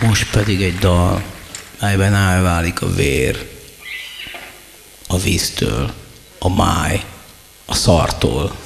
Most pedig egy dal, melyben elválik a vér a víztől, a máj a szartól.